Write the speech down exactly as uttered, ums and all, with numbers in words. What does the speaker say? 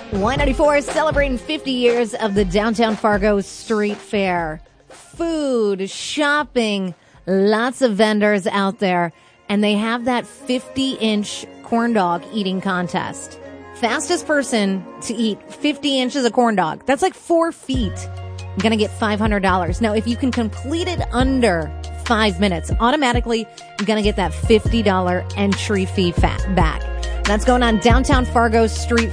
Y ninety-four is celebrating fifty years of the Downtown Fargo Street Fair. Food, shopping, lots of vendors out there. And they have that fifty-inch corn dog eating contest. Fastest person to eat fifty inches of corn dog. That's like four feet. I'm going to get five hundred dollars. Now, if you can complete it under five minutes, automatically, you're going to get that fifty dollars entry fee fat back. That's going on Downtown Fargo Street